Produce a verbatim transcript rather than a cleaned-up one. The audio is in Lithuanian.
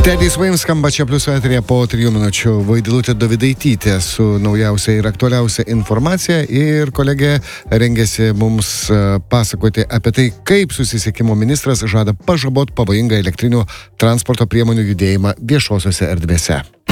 Teddy Swims skamba čia plius eteryje po trijų minučių. Vaidilutė Dovydaitytė su naujausia ir aktualiausia informacija ir kolegė rengėsi mums pasakoti apie tai, kaip susisiekimo ministras žada pažabot pavojingą elektrinių transporto priemonių judėjimą viešosiose erdvėse.